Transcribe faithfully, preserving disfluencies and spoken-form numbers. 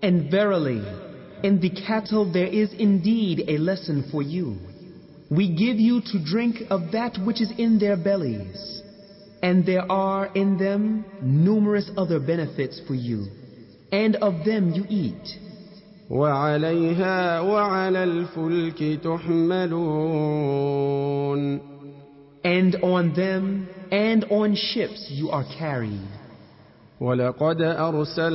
And verily, in the cattle there is indeed a lesson for you. We give you to drink of that which is in their bellies, and there are in them numerous other benefits for you, and of them you eat. وعليها وعلى الفلك تحملون. And on them and on ships you are carried. ولقد أرسلنا